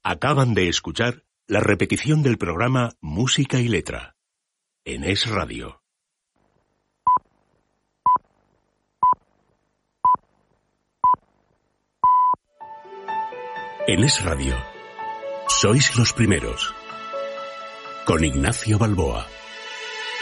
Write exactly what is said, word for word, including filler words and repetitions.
Acaban de escuchar la repetición del programa Música y Letra en Es Radio. En Es Radio, sois los primeros, con Ignacio Balboa.